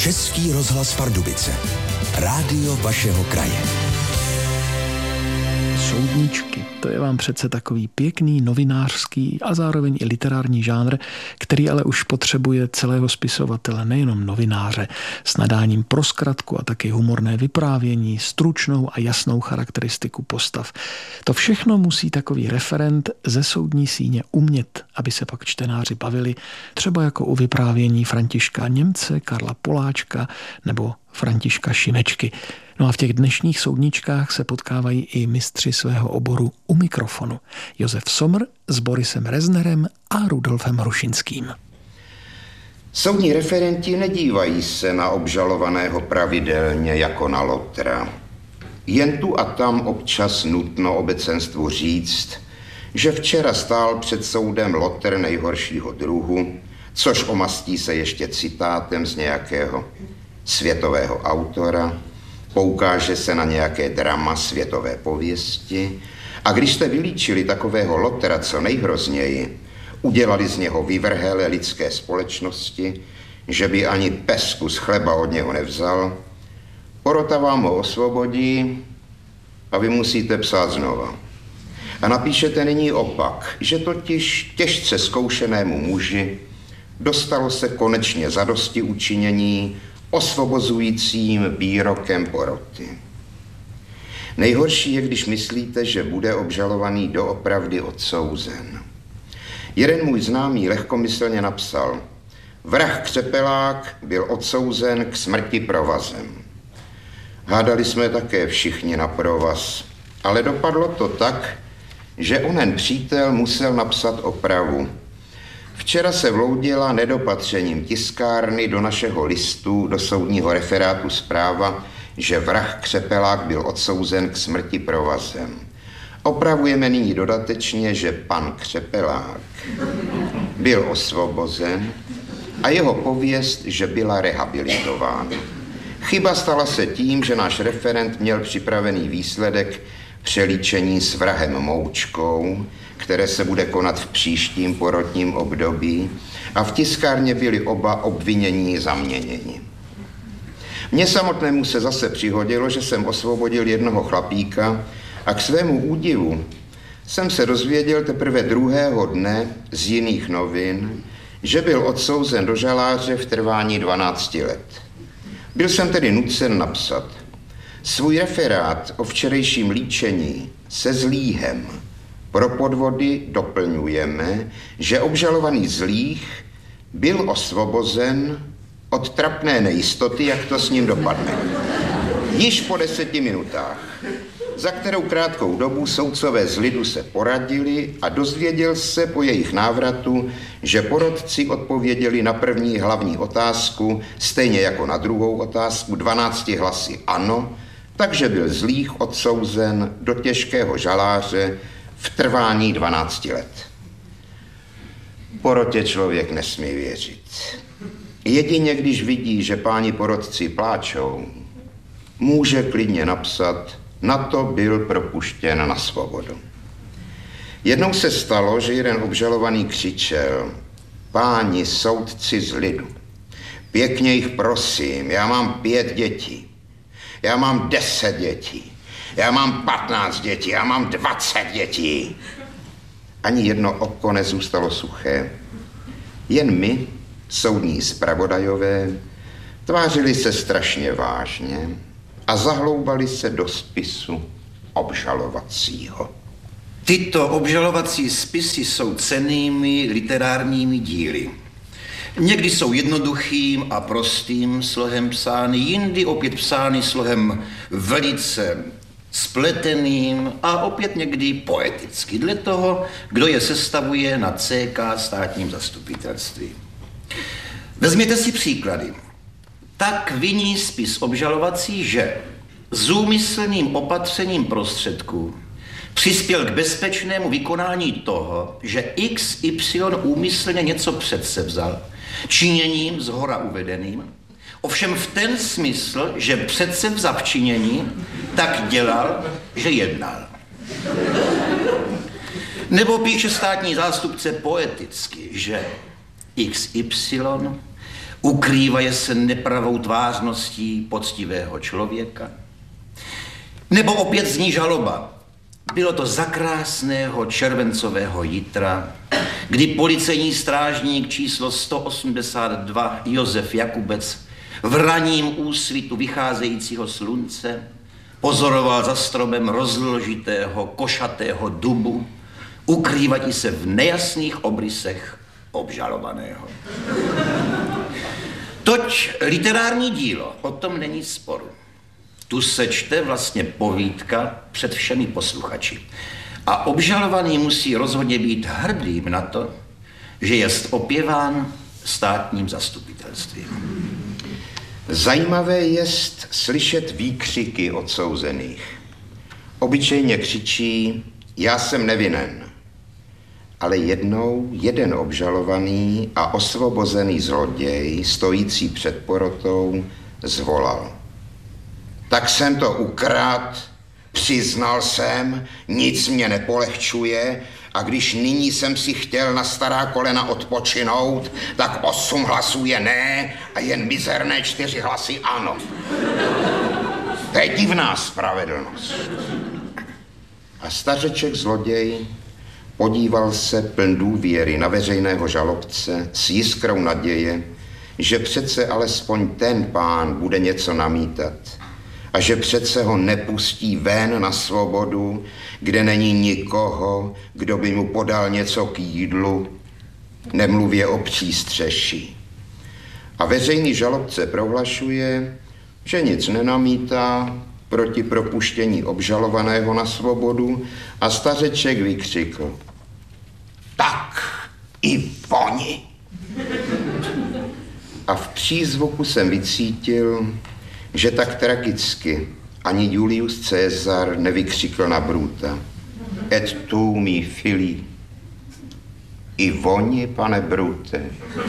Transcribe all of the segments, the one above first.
Český rozhlas Pardubice. Rádio vašeho kraje. Soudničky, to je vám přece takový pěkný novinářský a zároveň i literární žánr, který ale už potřebuje celého spisovatele, nejenom novináře, s nadáním pro zkratku a taky humorné vyprávění, stručnou a jasnou charakteristiku postav. To všechno musí takový referent ze soudní síně umět, aby se pak čtenáři bavili, třeba jako u vyprávění Františka Němce, Karla Poláčka nebo Františka Šimečky. No a v těch dnešních soudničkách se potkávají i mistři svého oboru u mikrofonu. Josef Somr s Borisem Reznerem a Rudolfem Hrušinským. Soudní referenti nedívají se na obžalovaného pravidelně jako na lotra. Jen tu a tam občas nutno obecenstvu říct, že včera stál před soudem lotr nejhoršího druhu, což omastí se ještě citátem z nějakého světového autora, poukáže se na nějaké drama světové pověsti a když jste vylíčili takového lotra co nejhrozněji, udělali z něho vyvrhelé lidské společnosti, že by ani pesku z chleba od něho nevzal, porota vám ho osvobodí a vy musíte psát znova. A napíšete nyní opak, že totiž těžce zkoušenému muži dostalo se konečně zadosti učinění osvobozujícím výrokem poroty. Nejhorší je, když myslíte, že bude obžalovaný doopravdy odsouzen. Jeden můj známý lehkomyslně napsal: vrah Křepelák byl odsouzen k smrti provazem. Hádali jsme také všichni na provaz, ale dopadlo to tak, že onen přítel musel napsat opravu. Včera se vloudila nedopatřením tiskárny do našeho listu, do soudního referátu zpráva, že vrah Křepelák byl odsouzen k smrti provazem. Opravujeme nyní dodatečně, že pan Křepelák byl osvobozen a jeho pověst, že byla rehabilitována. Chyba stala se tím, že náš referent měl připravený výsledek přelíčení s vrahem Moučkou, které se bude konat v příštím porotním období, a v tiskárně byli oba obvinění zaměněni. Mně samotnému se zase přihodilo, že jsem osvobodil jednoho chlapíka a k svému údivu jsem se dozvěděl teprve druhého dne z jiných novin, že byl odsouzen do žaláře v trvání 12 let. Byl jsem tedy nucen napsat: svůj referát o včerejším líčení se Zlíhem pro podvody doplňujeme, že obžalovaný Zlích byl osvobozen od trapné nejistoty, jak to s ním dopadne. Již po 10 minutách, za kterou krátkou dobu soudcové z lidu se poradili a dozvěděl se po jejich návratu, že porotci odpověděli na první hlavní otázku, stejně jako na druhou otázku, 12 hlasy ano, takže byl Zlích odsouzen do těžkého žaláře v trvání 12 let. Porotě člověk nesmí věřit. Jedině když vidí, že páni porotci pláčou, může klidně napsat: na to byl propuštěn na svobodu. Jednou se stalo, že jeden obžalovaný křičel: páni soudci z lidu, pěkně jich prosím, já mám 5 dětí, já mám 10 dětí, já mám 15 dětí, já mám 20 dětí. Ani jedno oko nezůstalo suché. Jen my, soudní zpravodajové, tvářili se strašně vážně a zahloubali se do spisu obžalovacího. Tyto obžalovací spisy jsou cennými literárními díly. Někdy jsou jednoduchým a prostým slohem psány, jindy opět psány slohem velice spleteným a opět někdy poeticky, dle toho, kdo je sestavuje na CK státním zastupitelství. Vezměte si příklady. Tak viní spis obžalovací, že zúmyslným opatřením prostředků přispěl k bezpečnému vykonání toho, že XY úmyslně něco předsevzal, činěním zhora uvedeným, ovšem v ten smysl, že předsevzav činění, tak dělal, že jednal. Nebo píše státní zástupce poeticky, že XY Ukrývaje se nepravou tvářností poctivého člověka? Nebo opět zní žaloba. Bylo to za krásného červencového jitra, kdy policejní strážník číslo 182 Josef Jakubec v ranním úsvitu vycházejícího slunce pozoroval za stromem rozložitého košatého dubu, ukrývají se v nejasných obrysech obžalovaného. Toť literární dílo, o tom není sporu. Tu se čte vlastně povídka před všemi posluchači. A obžalovaný musí rozhodně být hrdým na to, že jest opěván státním zastupitelstvím. Zajímavé jest slyšet výkřiky odsouzených. Obyčejně křičí, já jsem nevinen. Ale jednou jeden obžalovaný a osvobozený zloděj, stojící před porotou, zvolal. Tak jsem to ukradl, přiznal jsem, nic mě nepolehčuje a když nyní jsem si chtěl na stará kolena odpočinout, tak 8 hlasů je ne a jen mizerné 4 hlasy ano. To je divná spravedlnost. A stařeček zloděj podíval se pln důvěry na veřejného žalobce s jiskrou naděje, že přece alespoň ten pán bude něco namítat a že přece ho nepustí ven na svobodu, kde není nikoho, kdo by mu podal něco k jídlu, nemluvě o přístřeší. A veřejný žalobce prohlašuje, že nic nenamítá proti propuštění obžalovaného na svobodu a stařeček vykřikl. Tak i oni. A v přízvuku jsem vycítil, že tak tragicky ani Julius Caesar nevykřikl na Bruta. Et tu mi fili. I oni, pane Brute.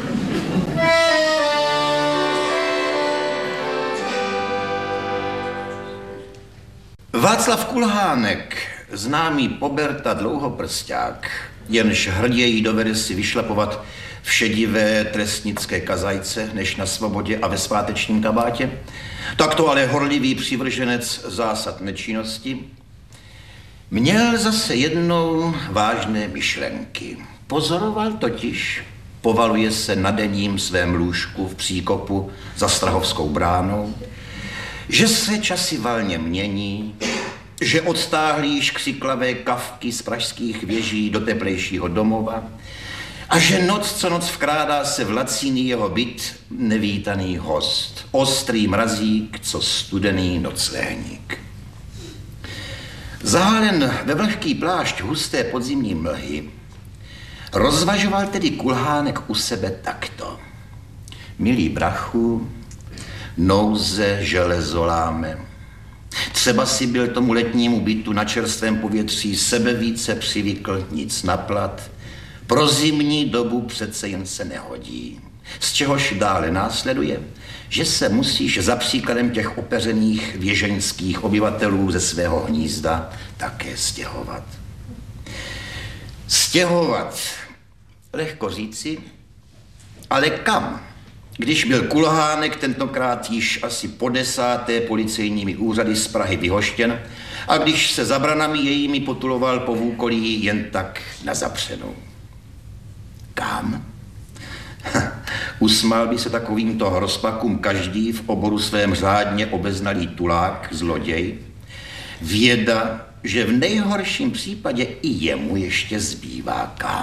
Václav Kulhánek, známý Poberta Dlouhoprsták, jenž hrději dovede si vyšlapovat v šedivé trestnické kazajce, než na svobodě a ve svátečním kabátě, takto ale horlivý přivrženec zásad nečinnosti, měl zase jednou vážné myšlenky. Pozoroval totiž, povaluje se na denním svém lůžku v příkopu za Strahovskou bránou, že se časy valně mění, že odtáhlíš křiklavé kavky z pražských věží do teplejšího domova a že noc co noc vkrádá se v lacíný jeho byt nevítaný host, ostrý mrazík, co studený nocléhník. Zahalen ve vlhký plášť husté podzimní mlhy, rozvažoval tedy Kulhánek u sebe takto. Milý brachu, nouze železoláme. Třeba si byl tomu letnímu bytu na čerstvém povětří sebe více přivykl, nic naplat. Pro zimní dobu přece jen se nehodí. Z čehož dále následuje, že se musíš za příkladem těch opeřených věžeňských obyvatelů ze svého hnízda také stěhovat. Stěhovat, lehko říci, ale kam? Když byl Kulhánek tentokrát již asi po 10. policejními úřady z Prahy vyhoštěn a když se za branami jejími potuloval po Vůkolí jen tak na zapřenou. Kam? Usmál by se takovýmto rozpakům každý v oboru svém řádně obeznalý tulák, zloděj. Věda, že v nejhorším případě i jemu ještě zbývá kam.